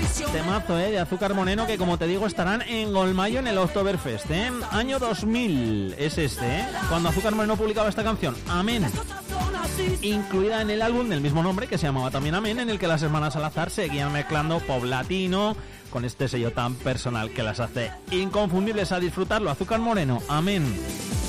Temazo, de Azúcar Moreno, que como te digo estarán en Golmayo en el Oktoberfest, Año 2000 es cuando Azúcar Moreno publicaba esta canción, Amén, incluida en el álbum del mismo nombre, que se llamaba también Amén, en el que las hermanas Salazar seguían mezclando pop latino con este sello tan personal que las hace inconfundibles. A disfrutarlo, Azúcar Moreno, Amén.